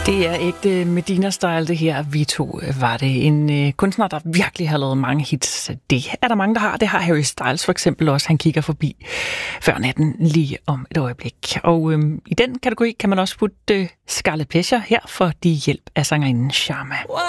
Det er ægte Medina-style, det her. Vi to var det. En kunstner, der virkelig har lavet mange hits. Det er der mange, der har. Det har Harry Styles for eksempel også. Han kigger forbi før natten lige om et øjeblik. Og i den kategori kan man også putte Scarlet Pleasure her for de hjælp af sangerinden Sharma.